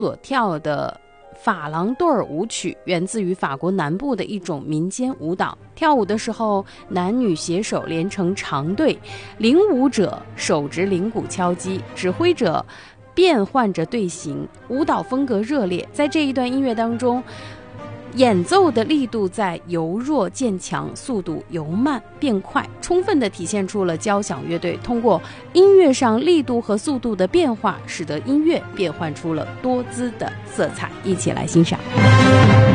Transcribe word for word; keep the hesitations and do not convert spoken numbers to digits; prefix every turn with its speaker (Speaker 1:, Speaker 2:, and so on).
Speaker 1: 所跳的法郎多尔舞曲源自于法国南部的一种民间舞蹈，跳舞的时候男女携手连成长队，领舞者手执铃鼓敲击，指挥者变换着队形，舞蹈风格热烈。在这一段音乐当中，演奏的力度在由弱渐强，速度由慢变快，充分地体现出了交响乐队通过音乐上力度和速度的变化，使得音乐变换出了多姿的色彩。一起来欣赏。